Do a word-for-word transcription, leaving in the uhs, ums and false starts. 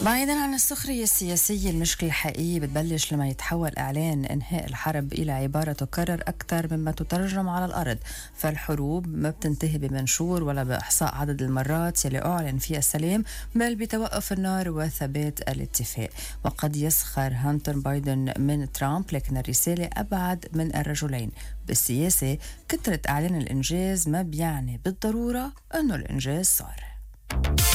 بعيداً عن السخرية السياسية، المشكلة الحقيقية بتبلش لما يتحول إعلان إنهاء الحرب إلى عبارة تكرر أكثر مما تترجم على الأرض. فالحروب ما بتنتهي بمنشور ولا بإحصاء عدد المرات يلي أعلن فيها السلام، بل بتوقف النار وثبات الاتفاق. وقد يسخر هانتر بايدن من ترامب، لكن الرسالة أبعد من الرجلين. بالسياسة كثرة إعلان الإنجاز ما بيعني بالضرورة أنه الإنجاز صار.